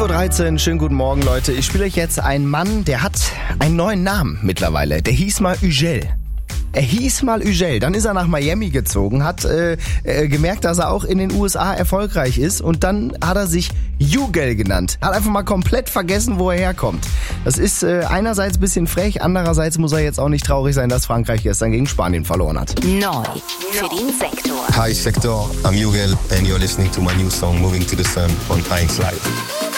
5:13 Uhr, schönen guten Morgen, Leute. Ich spiele euch jetzt einen Mann, der hat einen neuen Namen mittlerweile. Der hieß mal Ugel. Er hieß mal Ugel, dann ist er nach Miami gezogen, hat gemerkt, dass er auch in den USA erfolgreich ist und dann hat er sich Ugel genannt. Hat einfach mal komplett vergessen, wo er herkommt. Das ist einerseits ein bisschen frech, andererseits muss er jetzt auch nicht traurig sein, dass Frankreich gestern gegen Spanien verloren hat. Neu für den Sektor. Hi Sektor, I'm Ugel and you're listening to my new song Moving to the Sun on 1 Live.